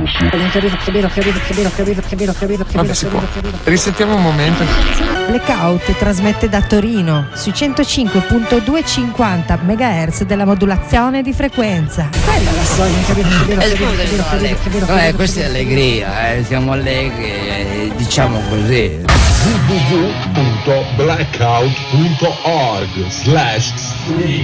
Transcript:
Vabbè, si può. Risettiamo un momento. Blackout trasmette da Torino su 105.250 MHz della modulazione di frequenza. Quella la storia. Questa è allegria, siamo allegri, diciamo così. www.blackout.org/stream